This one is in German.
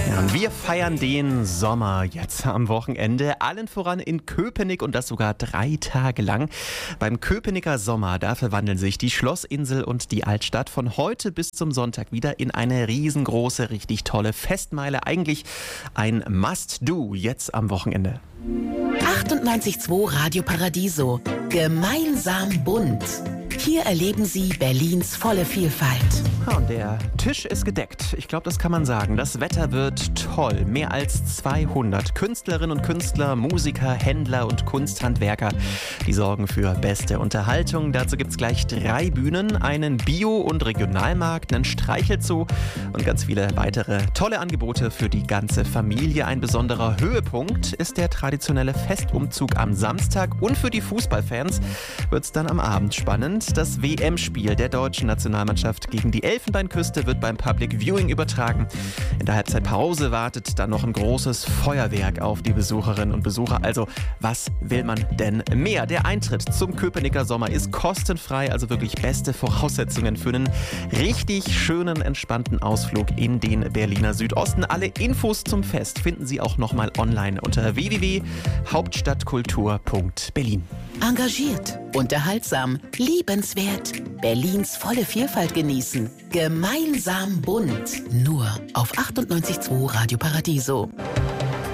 Ja, und wir feiern den Sommer jetzt am Wochenende, allen voran in Köpenick und das sogar 3 Tage lang. Beim Köpenicker Sommer, da verwandeln sich die Schlossinsel und die Altstadt von heute bis zum Sonntag wieder in eine riesengroße, richtig tolle Festmeile. Eigentlich ein Must-Do jetzt am Wochenende. 98.2 Radio Paradiso. Gemeinsam bunt. Hier erleben Sie Berlins volle Vielfalt. Ja, und der Tisch ist gedeckt. Ich glaube, das kann man sagen. Das Wetter wird toll. Mehr als 200 Künstlerinnen und Künstler, Musiker, Händler und Kunsthandwerker, die sorgen für beste Unterhaltung. Dazu gibt es gleich 3 Bühnen, einen Bio- und Regionalmarkt, einen Streichelzoo und ganz viele weitere tolle Angebote für die ganze Familie. Ein besonderer Höhepunkt ist der traditionelle Festumzug am Samstag. Und für die Fußballfans wird es dann am Abend spannend. Das WM-Spiel der deutschen Nationalmannschaft gegen die Elfenbeinküste wird beim Public Viewing übertragen. In der Halbzeitpause wartet dann noch ein großes Feuerwerk auf die Besucherinnen und Besucher. Also, was will man denn mehr? Der Eintritt zum Köpenicker Sommer ist kostenfrei, also wirklich beste Voraussetzungen für einen richtig schönen, entspannten Ausflug in den Berliner Südosten. Alle Infos zum Fest finden Sie auch nochmal online unter www.hauptstadtkultur.berlin. Engagiert, unterhaltsam, liebenswert. Berlins volle Vielfalt genießen. Gemeinsam bunt. Nur auf 98.2 Radio Paradiso.